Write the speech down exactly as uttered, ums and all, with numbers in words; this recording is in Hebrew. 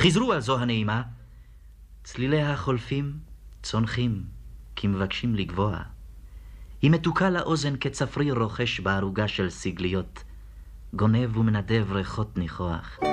חזרו על זו הנעימה. צלילי החולפים צונחים, כי מבקשים לגבוה. היא מתוקה לאוזן כצפריר רוכש בערוגה של סגליות, גונב ומנדב ריחות ניחוח.